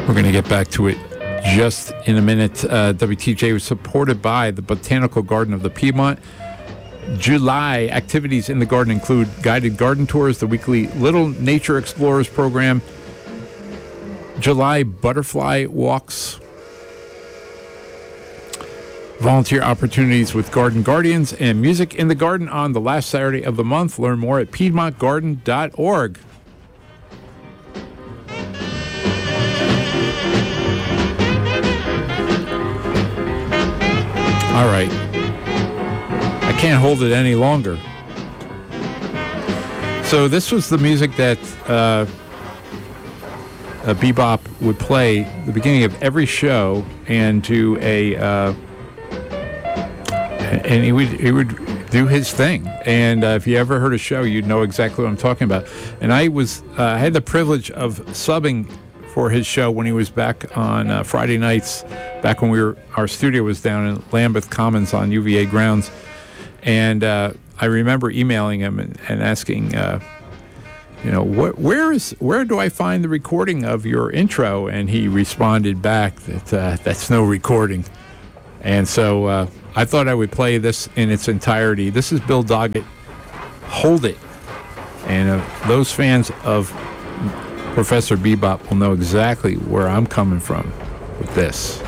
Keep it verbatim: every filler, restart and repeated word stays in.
We're going to get back to it just in a minute. Uh, W T J was supported by the Botanical Garden of the Piedmont. July activities in the garden include guided garden tours, the weekly Little Nature Explorers program, July butterfly walks, volunteer opportunities with garden guardians, and music in the garden on the last Saturday of the month. Learn more at piedmont garden dot org. All right. I can't hold it any longer. So this was the music that uh, uh, Bebop would play at the beginning of every show, and to a uh, and he would he would do his thing. And uh, if you ever heard a show, you'd know exactly what I'm talking about. And I was uh, I had the privilege of subbing for his show when he was back on uh, Friday nights, back when we were our studio was down in Lambeth Commons on U V A grounds. And uh, I remember emailing him and, and asking, uh, you know, wh- where is where do I find the recording of your intro? And he responded back that uh, that's no recording. And so uh, I thought I would play this in its entirety. This is Bill Doggett, Hold It. And uh, those fans of Professor Bebop will know exactly where I'm coming from with this.